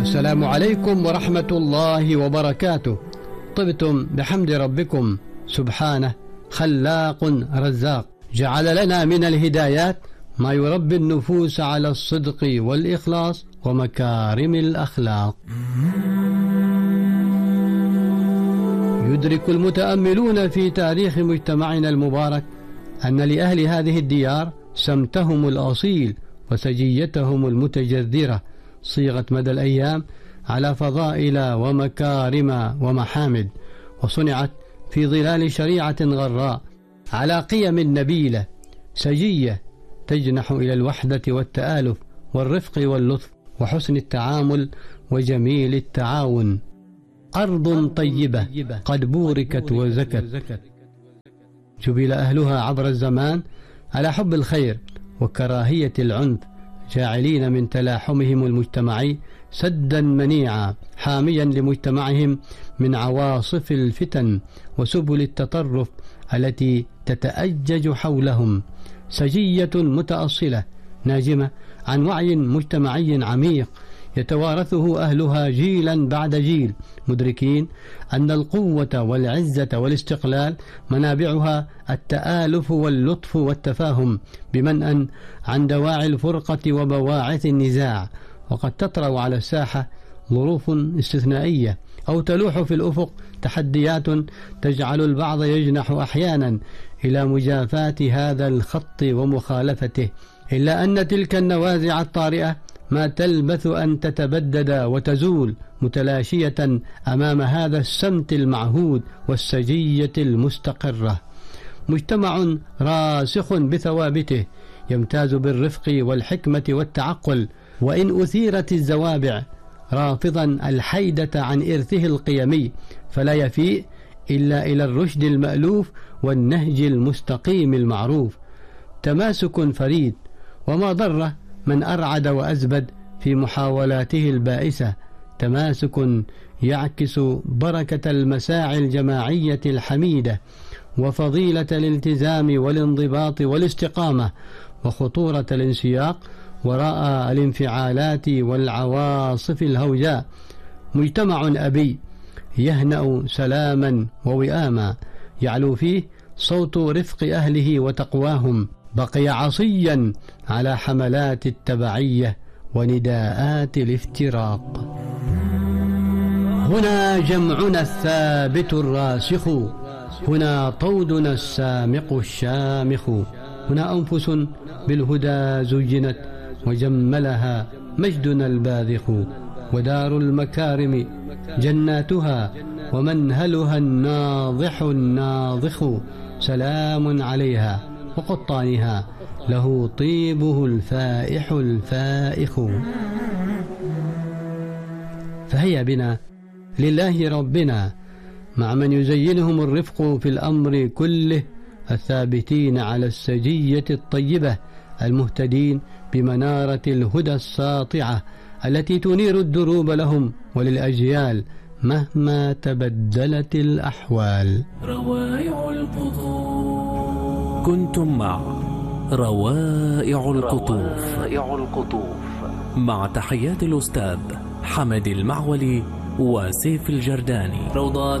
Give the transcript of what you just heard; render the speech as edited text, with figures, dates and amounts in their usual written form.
السلام عليكم ورحمة الله وبركاته. طبتم بحمد ربكم سبحانه خلاق رزاق، جعل لنا من الهدايات ما يربي النفوس على الصدق والإخلاص ومكارم الأخلاق. يدرك المتأملون في تاريخ مجتمعنا المبارك أن لأهل هذه الديار سمتهم الأصيل وسجيتهم المتجذرة، صيغت مدى الأيام على فضائل ومكارم ومحامد، وصنعت في ظلال شريعة غراء على قيم نبيلة سجية تجنح إلى الوحدة والتآلف والرفق واللطف وحسن التعامل وجميل التعاون. أرض طيبة قد بوركت وزكت، جبل أهلها عبر الزمان على حب الخير وكراهية العنف، جاعلين من تلاحمهم المجتمعي سدا منيعا حاميا لمجتمعهم من عواصف الفتن وسبل التطرف التي تتأجج حولهم. سجية متأصلة ناجمة عن وعي مجتمعي عميق يتوارثه أهلها جيلا بعد جيل، مدركين أن القوة والعزة والاستقلال منابعها التآلف واللطف والتفاهم، بمنأ عن دواعي الفرقة وبواعث النزاع. وقد تطرأ على الساحة ظروف استثنائية أو تلوح في الأفق تحديات تجعل البعض يجنح أحيانا إلى مجافاة هذا الخط ومخالفته، إلا أن تلك النوازع الطارئة ما تلبث أن تتبدد وتزول متلاشية أمام هذا السمت المعهود والسجية المستقرة. مجتمع راسخ بثوابته يمتاز بالرفق والحكمة والتعقل، وإن أثيرت الزوابع رافضا الحيدة عن إرثه القيمي فلا يفيء إلا إلى الرشد المألوف والنهج المستقيم المعروف. تماسك فريد، وما ضر من أرعد وأزبد في محاولاته البائسة. تماسك يعكس بركة المساعي الجماعية الحميدة وفضيلة الالتزام والانضباط والاستقامة وخطورة الانسياق وراء الانفعالات والعواصف الهوجاء. مجتمع أبي يهنأ سلاما ووئاما، يعلو فيه صوت رفق أهله وتقواهم، بقي عصيا على حملات التبعية ونداءات الافتراق. هنا جمعنا الثابت الراسخ، هنا طودنا السامق الشامخ، هنا أنفس بالهدى زجنت وجملها مجدنا الباذخ، ودار المكارم جناتها ومنهلها الناضح الناضخ، سلام عليها وقطانها له طيبه الفائح الفائخ. فهيا بنا لله ربنا مع من يزينهم الرفق في الأمر كله، الثابتين على السجية الطيبة، المهتدين بمنارة الهدى الساطعة التي تنير الدروب لهم وللأجيال مهما تبدلت الأحوال. روائع القطوف. كنتم مع روائع القطوف مع تحيات الأستاذ حمد المعولي وسيف الجرداني.